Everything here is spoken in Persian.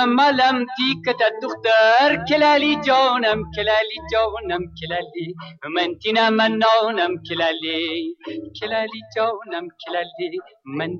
مالم تيكة الدختر كلالي جونم كلالي جونم كلالي من تنا منونم كلالي كلالي جونم كلالي من